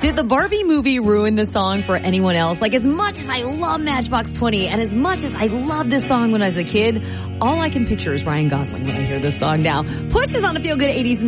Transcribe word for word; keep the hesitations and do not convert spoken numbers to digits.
Did the Barbie movie ruin the song for anyone else? Like, as much as I love Matchbox twenty and as much as I loved this song when I was a kid, all I can picture is Ryan Gosling when I hear this song now. Push is on the Feel Good eighties.